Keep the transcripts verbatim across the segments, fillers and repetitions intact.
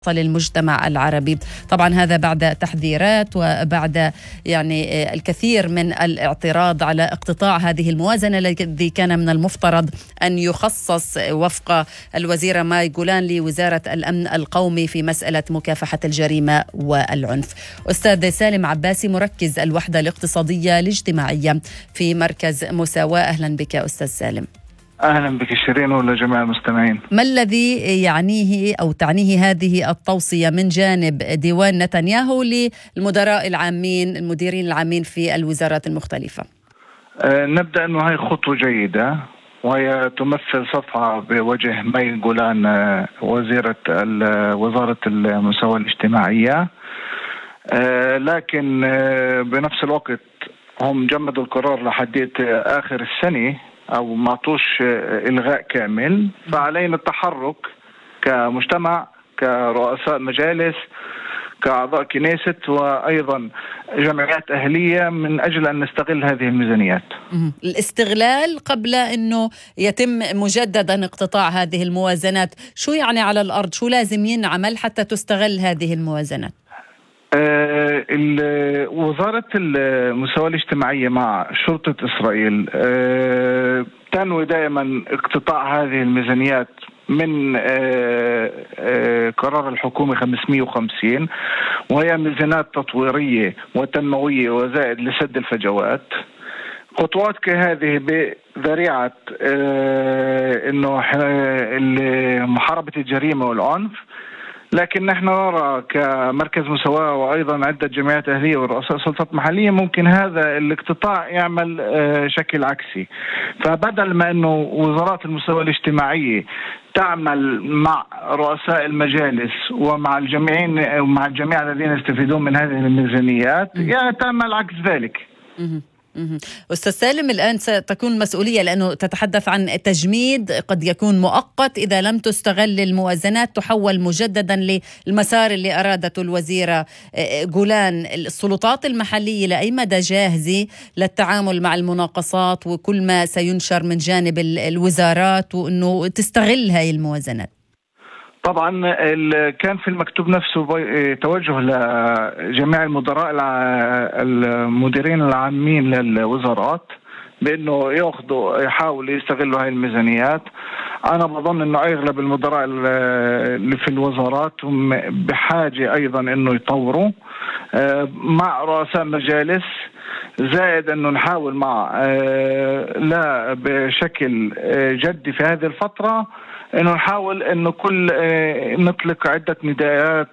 للمجتمع العربي. طبعا هذا بعد تحذيرات وبعد يعني الكثير من الاعتراض على اقتطاع هذه الموازنة الذي كان من المفترض أن يخصص وفق الوزيرة ماي جولان لوزارة الأمن القومي في مسألة مكافحة الجريمة والعنف. أستاذ سالم عباسي، مركز الوحدة الاقتصادية الاجتماعية في مركز مساواة، أهلا بك أستاذ سالم. أهلا بك شيرين ولجميع المستمعين. ما الذي يعنيه أو تعنيه هذه التوصية من جانب ديوان نتنياهو للمدراء العامين المديرين العامين في الوزارات المختلفة؟ أه نبدأ أنه هاي خطوة جيدة، وهي تمثل صفعة بوجه ماي جولان وزيرة وزارة المساواة الاجتماعية، أه لكن أه بنفس الوقت هم جمدوا القرار لحد آخر السنة أو ما عطوش إلغاء كامل. فعلينا التحرك كمجتمع، كرؤساء مجالس، كأعضاء كنيست، وأيضا جمعيات أهلية، من أجل أن نستغل هذه الميزانيات. الاستغلال قبل أنه يتم مجددا اقتطاع هذه الموازنات، شو يعني على الأرض؟ شو لازم ينعمل حتى تستغل هذه الموازنات؟ آه وزارة المساواة الاجتماعية مع شرطة إسرائيل آه تنوي دائما اقتطاع هذه الميزانيات من آه آه قرار الحكومة خمسمئة وخمسين، وهي ميزانات تطويرية وتنموية وزائد لسد الفجوات. خطوات كهذه بذريعة آه انه محاربة الجريمة والعنف، لكن نحن نرى كمركز مساواة وأيضا عدة جمعيات أهلية ورؤساء سلطات محلية ممكن هذا الاقتطاع يعمل شكل عكسي. فبدل ما أنه وزارات المساواة الاجتماعية تعمل مع رؤساء المجالس ومع الجميعين ومع الجميع الذين يستفيدون من هذه الميزانيات، يعني تعمل عكس ذلك. أستاذ سالم، الآن ستكون مسؤولية لأنه تتحدث عن تجميد قد يكون مؤقت، إذا لم تستغل الموازنات تحول مجددا للمسار اللي أرادته الوزيرة جولان. السلطات المحلية لأي مدى جاهزة للتعامل مع المناقصات وكل ما سينشر من جانب الوزارات وأنه تستغل هاي الموازنات؟ طبعا كان في المكتوب نفسه توجه لجميع المدراء المديرين العامين للوزارات بأنه يأخذوا يحاولوا يستغلوا هاي الميزانيات. أنا بظن أنه أغلب المدراء اللي في الوزارات هم بحاجة أيضا أنه يطوروا مع رؤساء مجالس، زائد أنه نحاول مع لا بشكل جدي في هذه الفترة انه نحاول انه كل نطلق عدة نداءات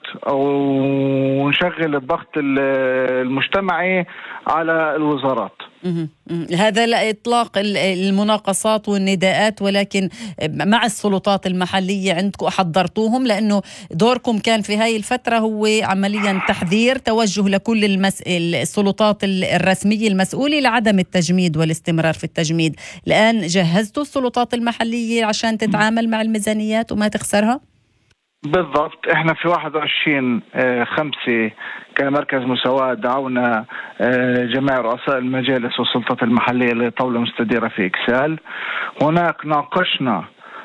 او نشغل الضغط المجتمعي على الوزارات. هذا لا إطلاق المناقصات والنداءات، ولكن مع السلطات المحلية عندكم حضرتوهم، لأنه دوركم كان في هاي الفترة هو عمليا تحذير، توجه لكل المس... السلطات الرسمية المسؤولة لعدم التجميد والاستمرار في التجميد. الآن جهزتوا السلطات المحلية عشان تتعامل مع الميزانيات وما تخسرها؟ بالضبط. احنا في واحد وعشرين خمسة كمركز مساواة دعونا جميع رؤساء المجالس والسلطات المحلية لطاولة مستديرة في إكسال. هناك ناقشنا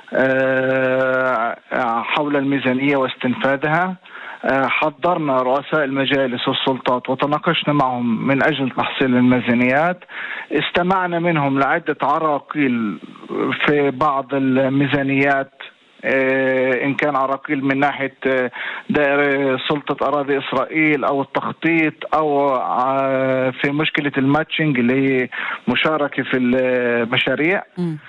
حول الميزانية واستنفاذها، حضرنا رؤساء المجالس والسلطات وتناقشنا معهم من أجل تحصيل الميزانيات. استمعنا منهم لعدة عراقيل في بعض الميزانيات، إن كان عراقيل من ناحية دائرة سلطة أراضي إسرائيل أو التخطيط أو في مشكلة الماتشنج اللي هي مشاركة في المشاريع.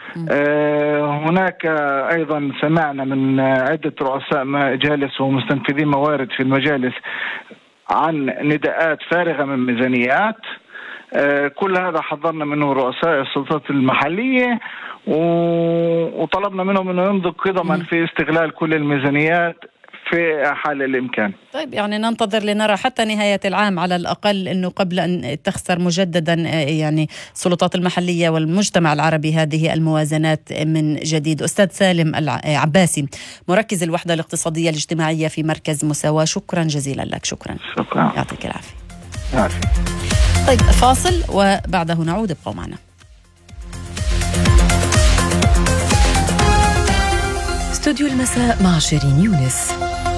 هناك أيضا سمعنا من عدة رؤساء مجالس ومستنفذين موارد في المجالس عن نداءات فارغة من ميزانيات. كل هذا حضرنا منه رؤساء السلطات المحلية وطلبنا منهم أنه يمضوا قدما في استغلال كل الميزانيات في حال الإمكان. طيب، يعني ننتظر لنرى حتى نهاية العام على الأقل أنه قبل أن تخسر مجددا يعني السلطات المحلية والمجتمع العربي هذه الموازنات من جديد. أستاذ سالم عباسي، مركز الوحدة الاقتصادية الاجتماعية في مركز مساواة، شكرا جزيلا لك. شكرا. شكرا. يعطيك العافية. عافية. طيب، فاصل وبعده نعود، ابقوا معنا. استوديو المساء مع شيرين يونس.